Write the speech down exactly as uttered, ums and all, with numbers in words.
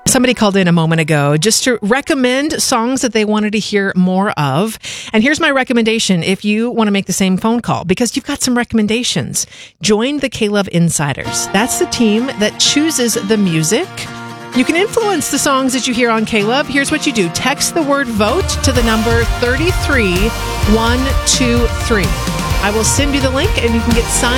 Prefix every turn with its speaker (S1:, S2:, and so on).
S1: Somebody called in a moment ago just to recommend songs that they wanted to hear more of. And here's my recommendation if you want to make the same phone call, because you've got some recommendations. Join the K-Love Insiders. That's the team that chooses the music. You can influence the songs that you hear on K-Love. Here's what you do. Text the word vote to the number three three one two three. I will send you the link and you can get signed